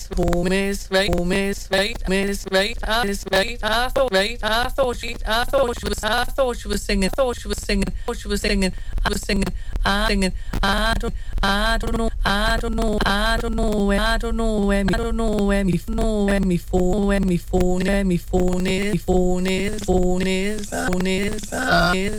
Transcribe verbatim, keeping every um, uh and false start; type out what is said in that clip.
miss, oh miss, right, oh miss, right, miss, right, I miss, right, I thought, right, I thought she, I thought she was, I thought she was singing, thought she was singing, thought she was singing, I was singing, I singing, I don't, I don't know, I don't know, I don't know, I don't know where me, I don't know where me, know where me phone, where me phone, where me phone is, phone is, phone is, phone is, phone is.